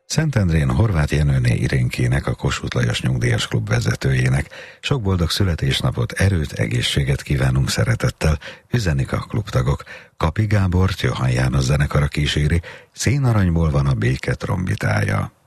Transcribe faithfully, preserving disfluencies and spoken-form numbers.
Szentendrén Horváth Jenőné Irénkének, a Kossuth Lajos Nyugdíjas Klub vezetőjének sok boldog születésnapot, erőt, egészséget kívánunk szeretettel, üzenik a klubtagok. Kapi Gábort Johann János zenekara kíséri, színaranyból van a béke trombitája.